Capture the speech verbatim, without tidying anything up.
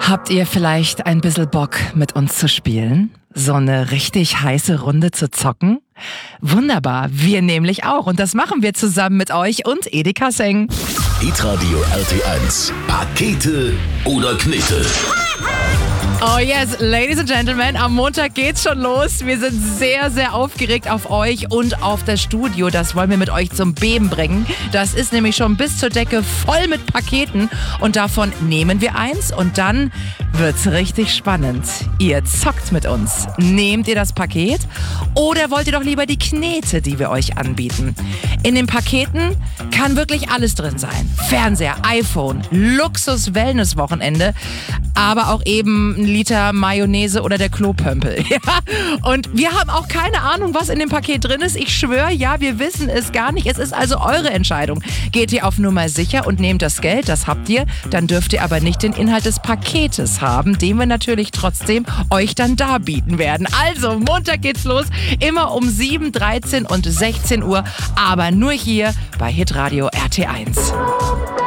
Habt ihr vielleicht ein bisschen Bock, mit uns zu spielen? So eine richtig heiße Runde zu zocken? Wunderbar, wir nämlich auch. Und das machen wir zusammen mit euch und Edeka Seng. Hitradio R T eins. Pakete oder Knete? Oh yes, Ladies and Gentlemen, am Montag geht's schon los. Wir sind sehr, sehr aufgeregt auf euch und auf das Studio. Das wollen wir mit euch zum Beben bringen. Das ist nämlich schon bis zur Decke voll mit Paketen. Und davon nehmen wir eins und dann wird's richtig spannend. Ihr zockt mit uns. Nehmt ihr das Paket oder wollt ihr doch lieber die Knete, die wir euch anbieten? In den Paketen kann wirklich alles drin sein. Fernseher, iPhone, Luxus-Wellness-Wochenende, aber auch eben ein Liter Mayonnaise oder der Klopömpel. Ja? Und wir haben auch keine Ahnung, was in dem Paket drin ist. Ich schwöre, ja, wir wissen es gar nicht. Es ist also eure Entscheidung. Geht ihr auf Nummer sicher und nehmt das Geld, das habt ihr, dann dürft ihr aber nicht den Inhalt des Paketes haben, den wir natürlich trotzdem euch dann darbieten werden. Also, Montag geht's los, immer um sieben, dreizehn und sechzehn Uhr, aber nur hier bei Hitradio R T eins.